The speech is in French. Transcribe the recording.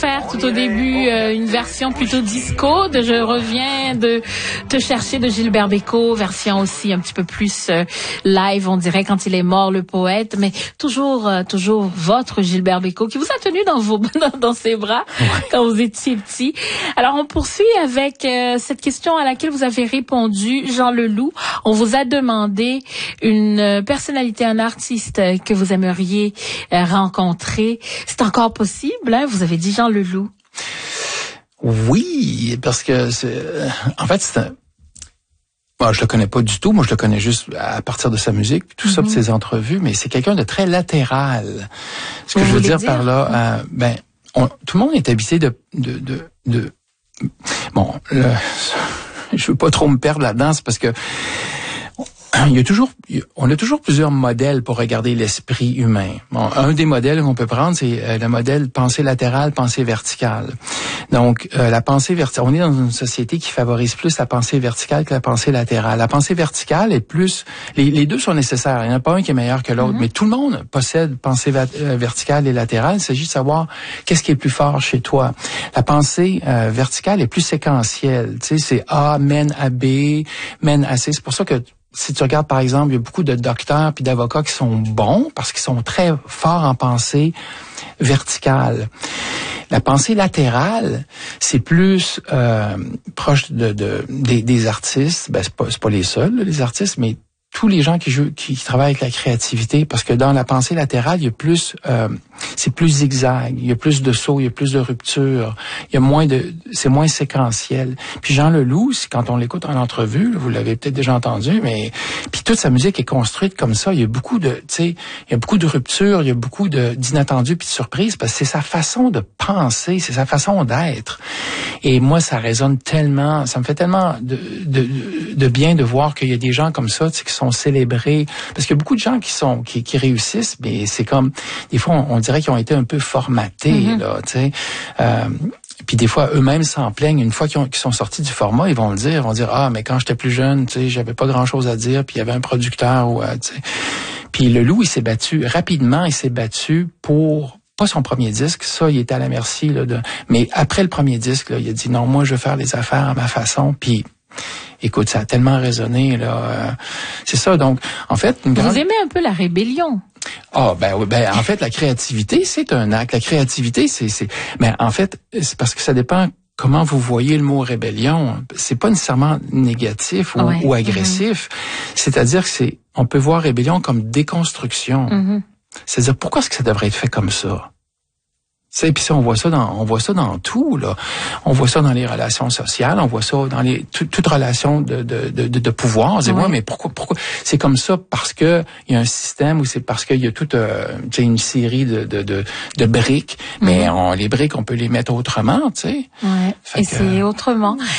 Faire tout au début une version plutôt disco de Je reviens de te chercher de Gilbert Bécaud, version aussi un petit peu plus live, on dirait, quand il est mort, le poète, mais toujours votre Gilbert Bécaud qui vous a tenu dans ses bras quand vous étiez petit. Alors on poursuit avec cette question à laquelle vous avez répondu, Jean Leloup. On vous a demandé une personnalité, un artiste que vous aimeriez rencontrer. C'est encore possible, hein? Vous avez dit Jean Leloup. Oui, parce que en fait, moi, je le connais pas du tout. Moi, je le connais juste à partir de sa musique, puis tout ça, de ses entrevues. Mais c'est quelqu'un de très latéral. Ce que je veux dire par là, tout le monde est habité de bon, je veux pas trop me perdre là-dedans, c'est parce que on a toujours plusieurs modèles pour regarder l'esprit humain. Bon, un des modèles qu'on peut prendre, c'est le modèle pensée latérale, pensée verticale. Donc, la pensée verticale, on est dans une société qui favorise plus la pensée verticale que la pensée latérale. La pensée verticale est plus, les deux sont nécessaires. Il n'y en a pas un qui est meilleur que l'autre, mais tout le monde possède pensée verticale et latérale. Il s'agit de savoir qu'est-ce qui est plus fort chez toi. La pensée verticale est plus séquentielle. Tu sais, c'est A mène à B, mène à C. C'est pour ça que si tu regardes, par exemple, il y a beaucoup de docteurs puis d'avocats qui sont bons parce qu'ils sont très forts en pensée verticale. La pensée latérale, c'est plus proche des artistes. Ben, c'est pas les seuls, les artistes, mais tous les gens qui travaillent avec la créativité, parce que dans la pensée latérale, il y a plus, c'est plus zigzag, il y a plus de sauts, il y a plus de ruptures, c'est moins séquentiel. Puis Jean Leloup, quand on l'écoute en entrevue, vous l'avez peut-être déjà entendu, mais puis toute sa musique est construite comme ça. Il y a beaucoup de ruptures, il y a beaucoup d'inattendus puis de surprises, parce que c'est sa façon de penser, c'est sa façon d'être. Et moi, ça résonne tellement, ça me fait tellement de bien de voir qu'il y a des gens comme ça, qui sont célébrés, parce qu'il y a beaucoup de gens qui réussissent, mais c'est comme des fois on dirait qu'ils ont été un peu formatés là, tu sais. Puis des fois eux-mêmes s'en plaignent. Une fois qu'ils sont sortis du format, ils vont dire ah, mais quand j'étais plus jeune, tu sais, j'avais pas grand-chose à dire, puis il y avait un producteur ou tu sais. Puis Leloup, il s'est battu pour pas son premier disque, ça il était à la merci là mais après le premier disque là, il a dit non, moi je veux faire les affaires à ma façon, puis écoute, ça a tellement résonné là. C'est ça. Donc, en fait, vous aimez un peu la rébellion. En fait, la créativité, c'est un acte. La créativité, mais en fait, c'est parce que ça dépend comment vous voyez le mot rébellion. C'est pas nécessairement négatif ou agressif. C'est-à-dire que on peut voir rébellion comme déconstruction. C'est-à-dire, pourquoi est-ce que ça devrait être fait comme ça? C'est, puis ça, on voit ça dans tout, là. On voit ça dans les relations sociales, on voit ça dans toute relation de pouvoir. On dit, mais pourquoi? C'est comme ça parce que il y a un système, ou c'est parce qu'il y a toute, une série de briques. Mais les briques, on peut les mettre autrement, tu sais. Ouais. Et c'est autrement.